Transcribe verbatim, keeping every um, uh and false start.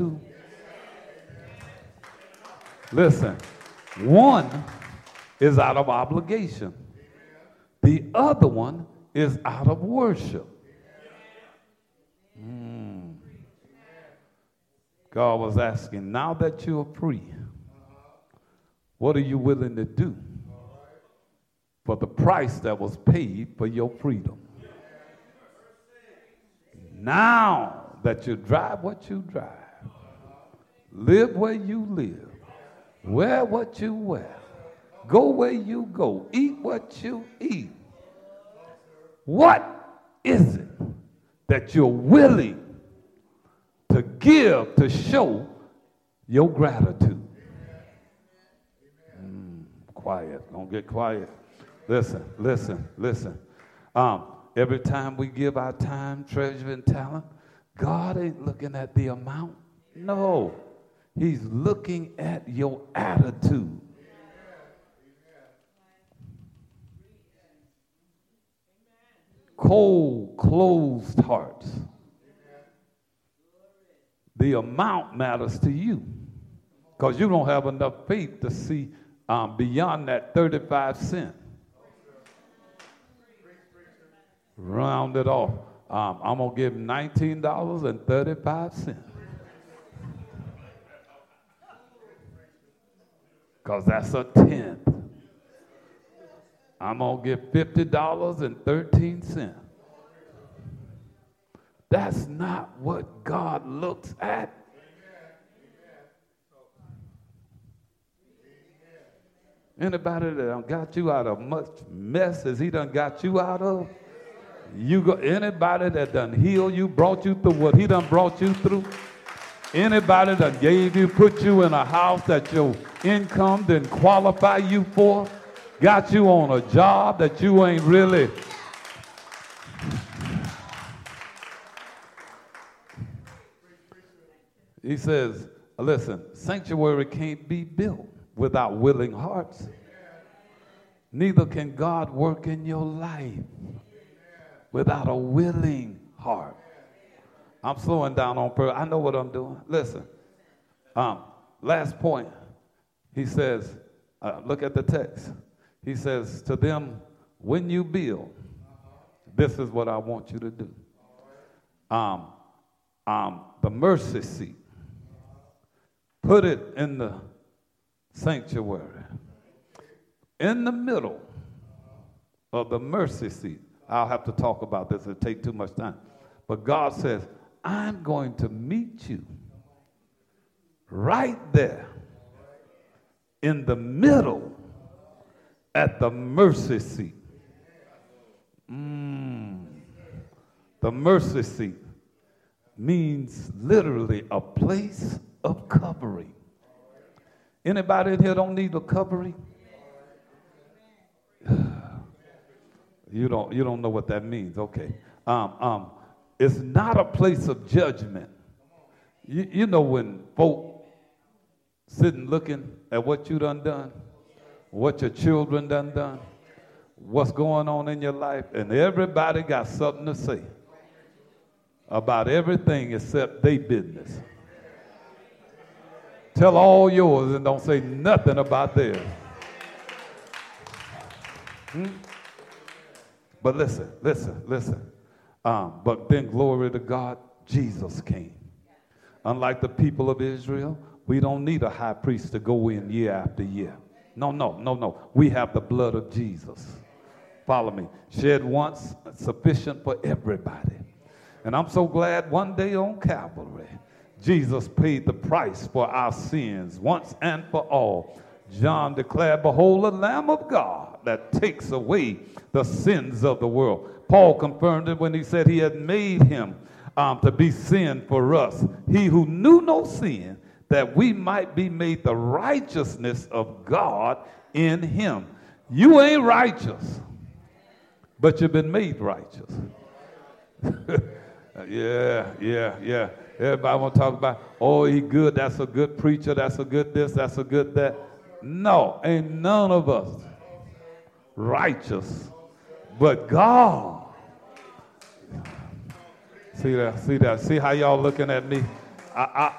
gratitude? Listen, one is out of obligation. The other one is out of worship. Mm. God was asking, now that you're free, what are you willing to do for the price that was paid for your freedom? Now that you drive what you drive, live where you live, wear what you wear, go where you go, eat what you eat, what is it that you're willing to give to show your gratitude? Mm, quiet. Don't get quiet. Listen, listen, listen. Um, every time we give our time, treasure, and talent, God ain't looking at the amount. No. He's looking at your attitude. Cold, closed hearts. The amount matters to you because you don't have enough faith to see um, beyond that thirty-five cents. Round it off. Um, I'm going to give nineteen dollars and thirty-five cents. Because that's a tenth. I'm going to give fifty dollars and thirteen cents. That's not what God looks at. Anybody that done got you out of much mess as he done got you out of? You go, anybody that done healed you, brought you through what he done brought you through? Anybody that gave you, put you in a house that your income didn't qualify you for? Got you on a job that you ain't really. He says, listen, sanctuary can't be built without willing hearts. Neither can God work in your life without a willing heart. I'm slowing down on purpose. I know what I'm doing. Listen, um, last point. He says, uh, look at the text. He says to them, when you build, this is what I want you to do. Um, um, the mercy seat. Put it in the sanctuary. In the middle of the mercy seat. I'll have to talk about this. It'll take too much time. But God says, I'm going to meet you right there in the middle at the mercy seat. Mm. The mercy seat means literally a place of covering. Anybody in here don't need a covering? You don't, you don't know what that means. Okay. Um, um, it's not a place of judgment. You, you know when folk sitting looking at what you done done, what your children done done, what's going on in your life, and everybody got something to say about everything except their business. Tell all yours and don't say nothing about theirs. Hmm? But listen, listen, listen. Um, but then glory to God, Jesus came. Unlike the people of Israel, we don't need a high priest to go in year after year. No, no, no, no. We have the blood of Jesus. Follow me. Shed once, sufficient for everybody. And I'm so glad one day on Calvary, Jesus paid the price for our sins once and for all. John declared, behold, the Lamb of God that takes away the sins of the world. Paul confirmed it when he said he had made him um, to be sin for us. He who knew no sin, that we might be made the righteousness of God in him. You ain't righteous, but you've been made righteous. yeah, yeah, yeah. Everybody want to talk about, oh, he good, that's a good preacher, that's a good this, that's a good that. No, ain't none of us righteous, but God. See that, see that, see how y'all looking at me? I, I,